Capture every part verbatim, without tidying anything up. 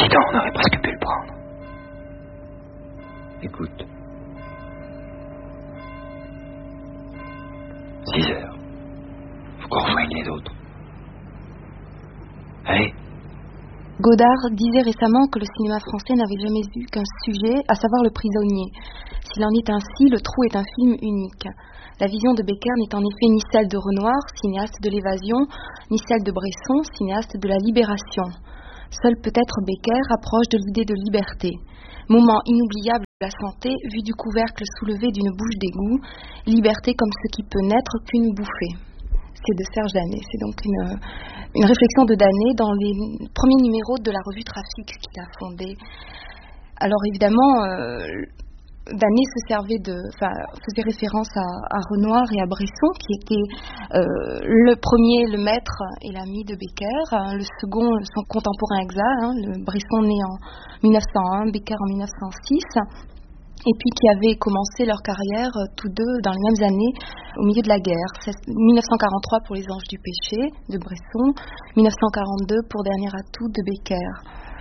Pourtant, on aurait presque pu le prendre. Écoute. Six heures. Faut qu'on rejoigne les autres. Allez. Godard disait récemment que le cinéma français n'avait jamais eu qu'un sujet, à savoir le prisonnier. S'il en est ainsi, Le Trou est un film unique. La vision de Becker n'est en effet ni celle de Renoir, cinéaste de l'évasion, ni celle de Bresson, cinéaste de la libération. Seul peut-être Becker approche de l'idée de liberté. Moment inoubliable de la santé, vu du couvercle soulevé d'une bouche d'égout, liberté comme ce qui peut n'être qu'une bouffée. C'est de Serge Danet. C'est donc une, une réflexion de Danet dans les premiers numéros de la revue Trafic qu'il a fondée. Alors évidemment, euh, Danet se servait de, enfin, faisait référence à, à Renoir et à Bresson, qui étaient euh, le premier, le maître et l'ami de Becker, hein, le second, son contemporain exact, hein, le Bresson né en mille neuf cent un, Becker en mille neuf cent six, et puis qui avaient commencé leur carrière euh, tous deux dans les mêmes années au milieu de la guerre. C'est mille neuf cent quarante-trois pour Les Anges du Péché de Bresson, mille neuf cent quarante-deux pour Dernier Atout de Becker.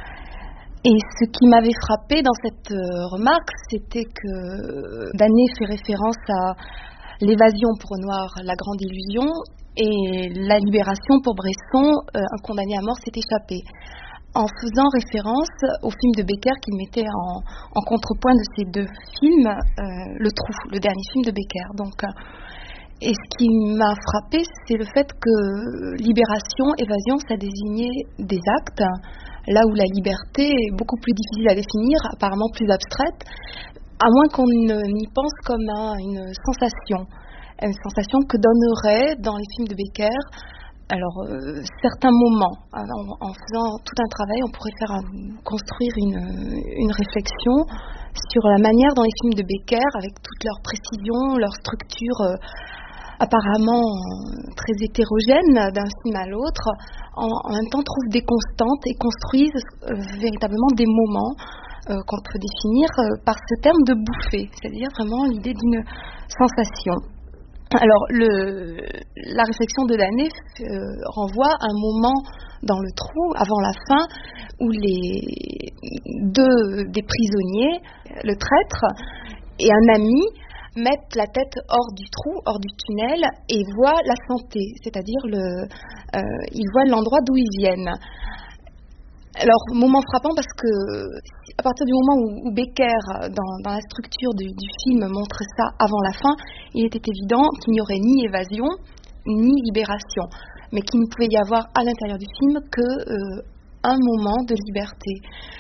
Et ce qui m'avait frappé dans cette euh, remarque, c'était que Danet fait référence à l'évasion pour Renoir, la grande illusion, et la libération pour Bresson, euh, un condamné à mort s'est échappé, en faisant référence au film de Becker qu'il mettait en, en contrepoint de ces deux films, euh, Le Trou, le dernier film de Becker. Donc, euh, et ce qui m'a frappé, c'est le fait que libération, évasion, ça désignait des actes, là où la liberté est beaucoup plus difficile à définir, apparemment plus abstraite, à moins qu'on n'y pense comme à une sensation, une sensation que donnerait dans les films de Becker, alors euh, certains moments. Alors, en, en faisant tout un travail, on pourrait faire un, construire une, une réflexion sur la manière dont les films de Becker, avec toute leur précision, leur structure euh, apparemment très hétérogène d'un film à l'autre, en, en même temps trouvent des constantes et construisent euh, véritablement des moments euh, qu'on peut définir euh, par ce terme de bouffée, c'est-à-dire vraiment l'idée d'une sensation. Alors, le, la réflexion de Danet euh, renvoie à un moment dans Le Trou, avant la fin, où les deux des prisonniers, le traître et un ami, mettent la tête hors du trou, hors du tunnel, et voient la santé, c'est-à-dire le, euh, ils voient l'endroit d'où ils viennent. Alors, moment frappant parce que à partir du moment où, où Becker, dans, dans la structure du, du film, montre ça avant la fin, il était évident qu'il n'y aurait ni évasion, ni libération, mais qu'il ne pouvait y avoir à l'intérieur du film que euh, un moment de liberté.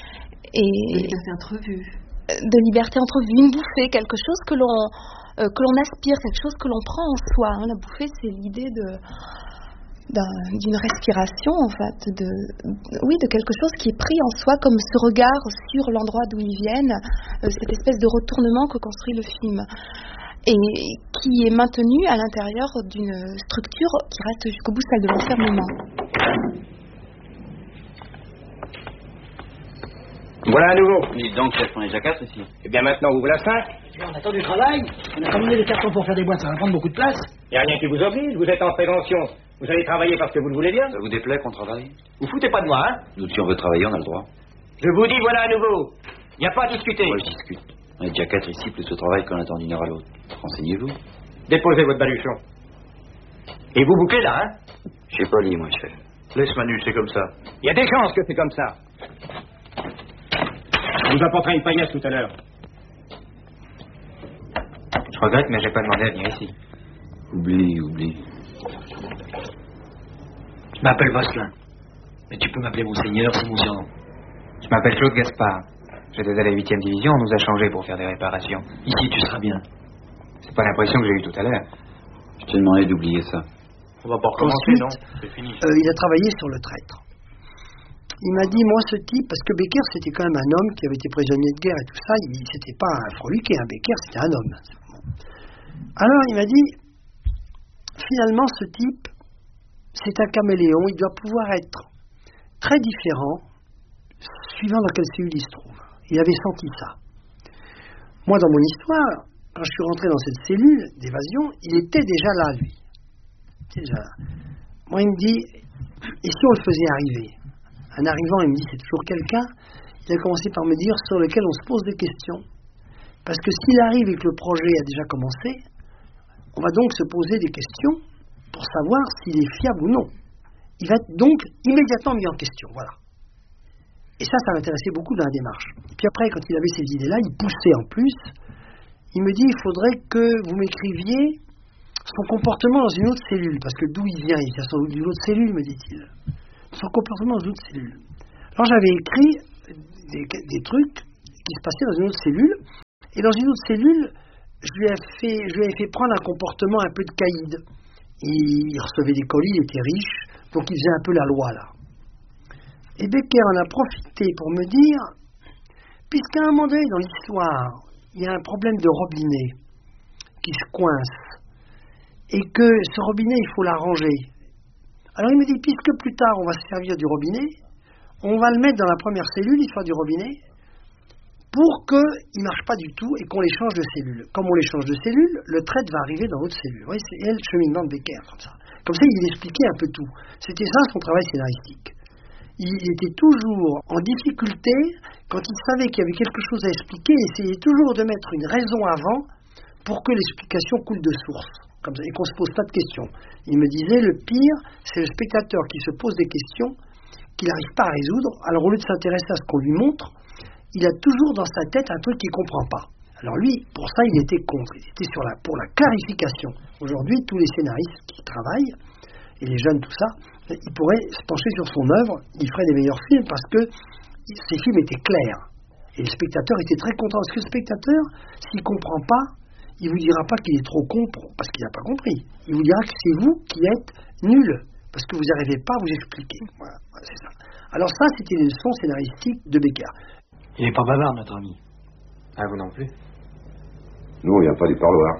Et, de liberté entrevue. De liberté entrevue, une bouffée, quelque chose que l'on, euh, que l'on aspire, quelque chose que l'on prend en soi. Hein. La bouffée, c'est l'idée de... D'un, d'une respiration en fait, de, oui, de quelque chose qui est pris en soi comme ce regard sur l'endroit d'où ils viennent, euh, cette espèce de retournement que construit le film, et qui est maintenu à l'intérieur d'une structure qui reste jusqu'au bout celle de l'enfermement. Voilà à nouveau. Dites donc, chef, on est déjà quatre ici. Et bien maintenant, ouvre la cinq. On attend du travail. On a terminé les cartons pour faire des boîtes, ça va prendre beaucoup de place. Il n'y a rien qui vous oblige, vous êtes en prévention. Vous allez travailler parce que vous le voulez bien. Ça vous déplaît qu'on travaille? Vous foutez pas de moi, hein? Nous, si on veut travailler, on a le droit. Je vous dis, voilà à nouveau. Il n'y a pas à discuter. Moi, je discute. On est déjà quatre ici, plus au travail qu'on attend d'une heure à l'autre. Renseignez-vous. Déposez votre baluchon. Et vous bouclez là, hein? Je sais pas lire, moi, chef. Laisse Manu, c'est comme ça. Il y a des chances que c'est comme ça. Je vous apporterai une paillasse tout à l'heure. Je regrette, mais j'ai pas demandé à venir ici. Oublie, oublie. Je m'appelle Vasselin. Mais tu peux m'appeler Monseigneur, c'est mon surnom. Je m'appelle Claude Gaspard. J'étais à la huitième division, on nous a changé pour faire des réparations. Ici, tu seras bien. C'est pas l'impression que j'ai eue tout à l'heure. Je t'ai demandé d'oublier ça. On va pas recommencer, non? C'est fini. Euh, il a travaillé sur le traître. Il m'a dit, moi, ce type, parce que Becker, c'était quand même un homme qui avait été prisonnier de guerre et tout ça, il c'était pas un froliquet, un Becker, c'était un homme. Alors, il m'a dit, finalement, ce type, c'est un caméléon, il doit pouvoir être très différent suivant dans quelle cellule il se trouve. Il avait senti ça. Moi, dans mon histoire, quand je suis rentré dans cette cellule d'évasion, il était déjà là, lui. Il était déjà là. Moi, il me dit, et si on le faisait arriver? En arrivant, il me dit, c'est toujours quelqu'un. Il a commencé par me dire, sur lequel on se pose des questions. Parce que s'il arrive et que le projet a déjà commencé, on va donc se poser des questions pour savoir s'il est fiable ou non. Il va être donc immédiatement mis en question, voilà. Et ça, ça m'intéressait beaucoup dans la démarche. Et puis après, quand il avait ces idées-là, il poussait en plus. Il me dit, il faudrait que vous m'écriviez son comportement dans une autre cellule, parce que d'où il vient, il vient sans doute d'une autre cellule, me dit-il. Son comportement dans une autre cellule. Alors j'avais écrit des, des trucs qui se passaient dans une autre cellule, et dans une autre cellule, je lui ai fait, je lui ai fait prendre un comportement un peu de caïd. Il recevait des colis, il était riche, donc il faisait un peu la loi, là. Et Becker en a profité pour me dire, puisqu'à un moment donné dans l'histoire, il y a un problème de robinet qui se coince, et que ce robinet, il faut l'arranger. Alors il me dit, puisque plus tard on va se servir du robinet, on va le mettre dans la première cellule, l'histoire du robinet, pour qu'il ne marche pas du tout et qu'on les change de cellule. Comme on les change de cellule, le trait va arriver dans votre cellule. Vous voyez, c'est le cheminement de Becker, comme ça. Comme ça, il expliquait un peu tout. C'était ça son travail scénaristique. Il était toujours en difficulté quand il savait qu'il y avait quelque chose à expliquer, il essayait toujours de mettre une raison avant pour que l'explication coule de source, comme ça, et qu'on ne se pose pas de questions. Il me disait, le pire, c'est le spectateur qui se pose des questions qu'il n'arrive pas à résoudre. Alors au lieu de s'intéresser à ce qu'on lui montre, il a toujours dans sa tête un truc qu'il ne comprend pas. Alors lui, pour ça, il était contre. Il était sur la, pour la clarification. Aujourd'hui, tous les scénaristes qui travaillent, et les jeunes, tout ça, ils pourraient se pencher sur son œuvre, ils feraient des meilleurs films parce que ces films étaient clairs. Et le spectateur était très content. Parce que le spectateur, s'il ne comprend pas, il ne vous dira pas qu'il est trop con pour, parce qu'il n'a pas compris. Il vous dira que c'est vous qui êtes nul, parce que vous n'arrivez pas à vous expliquer. Voilà, c'est ça. Alors ça, c'était les leçons scénaristiques de Becker. Il n'est pas bavard, notre ami. Ah, vous non plus? Nous, on vient pas du parloir.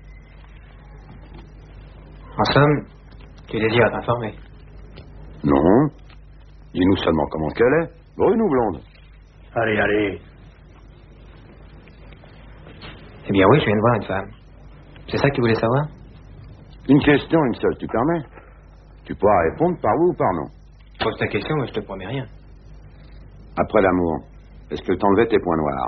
En somme, tu désires t'informer? Non. Dis-nous seulement comment qu'elle est. Brune ou blonde? Allez, allez. Eh bien oui, je viens de voir une femme. C'est ça que tu voulais savoir? Une question, une seule, tu permets? Tu pourras répondre par oui ou par non. Pose ta question, mais je te promets rien. Après l'amour, est-ce que t'enlevais tes points noirs?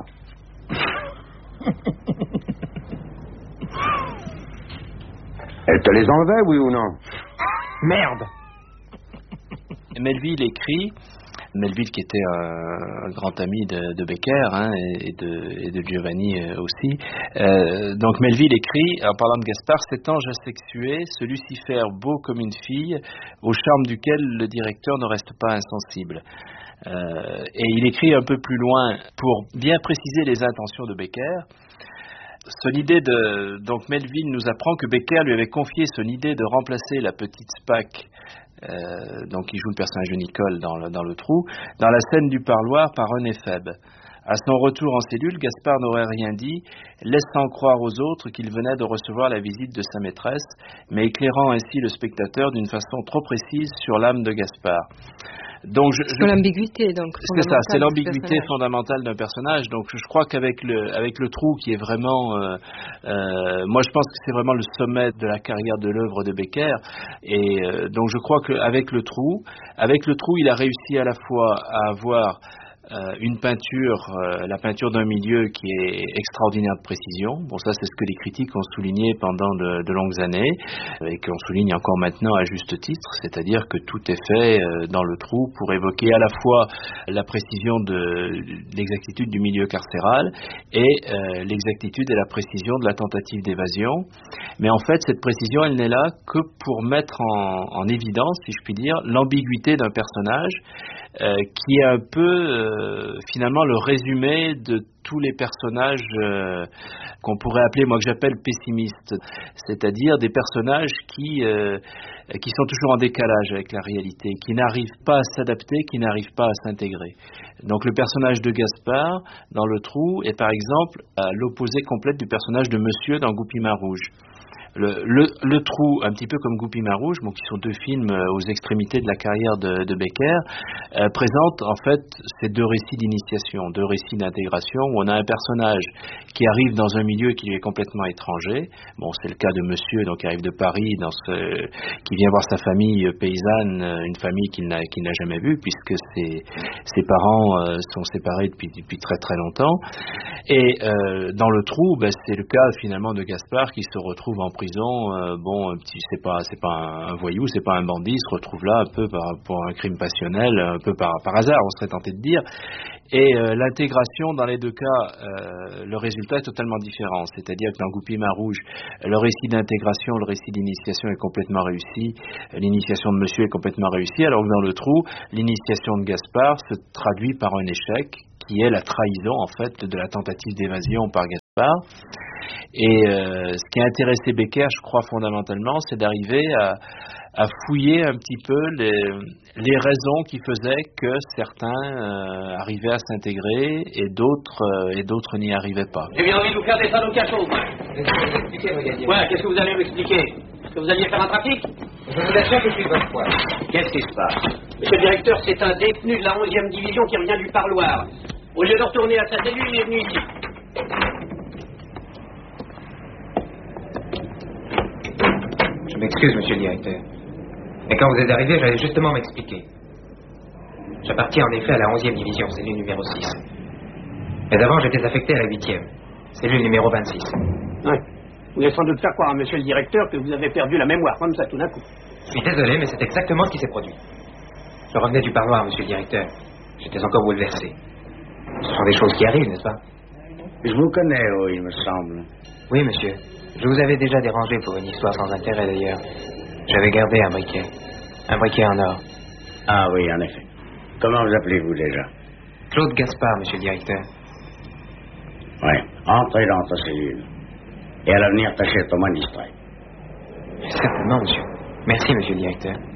Elle te les enlevait, oui ou non? Merde! Melville écrit, Melville qui était un, un grand ami de, de Becker hein, et, de, et de Giovanni aussi. Euh, donc Melville écrit, en parlant de Gaspard, cet ange asexué, ce Lucifer beau comme une fille, au charme duquel le directeur ne reste pas insensible. Euh, et il écrit un peu plus loin pour bien préciser les intentions de Becker. Son idée de, donc Melville nous apprend que Becker lui avait confié son idée de remplacer la petite Spack, euh, donc qui joue le personnage de Nicole dans le, dans le trou, dans la scène du parloir par René Feb. À son retour en cellule, Gaspard n'aurait rien dit, laissant croire aux autres qu'il venait de recevoir la visite de sa maîtresse, mais éclairant ainsi le spectateur d'une façon trop précise sur l'âme de Gaspard. Donc je, c'est je, l'ambiguïté, donc. C'est ça, c'est l'ambiguïté fondamentale d'un personnage. Donc je, je crois qu'avec le, avec le trou qui est vraiment, euh, euh, moi je pense que c'est vraiment le sommet de la carrière de l'œuvre de Becker. Et euh, donc je crois qu'avec le trou, avec le trou, il a réussi à la fois à avoir Euh, une peinture, euh, la peinture d'un milieu qui est extraordinaire de précision. Bon, ça, c'est ce que les critiques ont souligné pendant de, de longues années et qu'on souligne encore maintenant à juste titre, c'est-à-dire que tout est fait euh, dans le trou pour évoquer à la fois la précision de, de l'exactitude du milieu carcéral et euh, l'exactitude et la précision de la tentative d'évasion. Mais en fait, cette précision, elle n'est là que pour mettre en, en évidence, si je puis dire, l'ambiguïté d'un personnage euh, qui est un peu euh, finalement le résumé de tous les personnages euh, qu'on pourrait appeler, moi que j'appelle pessimistes, c'est-à-dire des personnages qui, euh, qui sont toujours en décalage avec la réalité, qui n'arrivent pas à s'adapter, qui n'arrivent pas à s'intégrer. Donc le personnage de Gaspard dans le trou est par exemple à l'opposé complète du personnage de Monsieur dans Goupil-Main Rouge. le, le, le Trou, un petit peu comme Goupil-Marouge, bon, qui sont deux films euh, aux extrémités de la carrière de, de Becker, euh, présentent en fait ces deux récits d'initiation, deux récits d'intégration, où on a un personnage qui arrive dans un milieu qui lui est complètement étranger. Bon, c'est le cas de Monsieur, donc qui arrive de Paris, dans ce, qui vient voir sa famille paysanne, une famille qu'il n'a, qu'il n'a jamais vue, puisque ses, ses parents euh, sont séparés depuis, depuis très très longtemps. Et euh, dans le Trou, ben, c'est le cas finalement de Gaspard qui se retrouve en prison. Euh, bon, un petit, c'est pas, c'est pas un, un voyou, c'est pas un bandit, il se retrouve là un peu par, pour un crime passionnel, un peu par, par hasard, on serait tenté de dire. Et euh, l'intégration, dans les deux cas, euh, le résultat est totalement différent. C'est-à-dire que dans Goupil-Marouge, le récit d'intégration, le récit d'initiation est complètement réussi. L'initiation de Monsieur est complètement réussie, alors que dans le Trou, l'initiation de Gaspard se traduit par un échec, qui est la trahison, en fait, de la tentative d'évasion par Gaspard. Et euh, ce qui a intéressé Becker, je crois, fondamentalement, c'est d'arriver à, à fouiller un petit peu les, les raisons qui faisaient que certains euh, arrivaient à s'intégrer et d'autres euh, et d'autres n'y arrivaient pas. J'ai bien envie de vous faire descendre au cachot. Qu'est-ce que vous expliquez, regardez ? Ouais, qu'est-ce que vous allez m'expliquer ? Est-ce que vous alliez faire un trafic ? Je vous assure que je suis votre foi. Qu'est-ce qui se passe ? Monsieur le directeur, c'est un détenu de la onzième division qui revient du parloir. Au lieu de retourner à sa cellule, il est venu ici. Je m'excuse, monsieur le directeur. Mais quand vous êtes arrivé, j'allais justement m'expliquer. J'appartiens en effet à la onzième division, cellule numéro six. Mais avant, j'étais affecté à la huitième, cellule numéro vingt-six. Ouais. Vous allez sans doute faire croire à monsieur le directeur que vous avez perdu la mémoire, comme ça, tout d'un coup. Je suis désolé, mais c'est exactement ce qui s'est produit. Je revenais du parloir, monsieur le directeur. J'étais encore bouleversé. Ce sont des choses qui arrivent, n'est-ce pas? Je vous connais, oui, il me semble. Oui, monsieur. Je vous avais déjà dérangé pour une histoire sans intérêt, d'ailleurs. J'avais gardé un briquet. Un briquet en or. Ah oui, en effet. Comment vous appelez-vous déjà? Claude Gaspard, monsieur le directeur. Oui. Entrez dans ta cellule. Et à l'avenir, tâchez d'être au moins distrait. Certainement, monsieur. Merci, monsieur le directeur.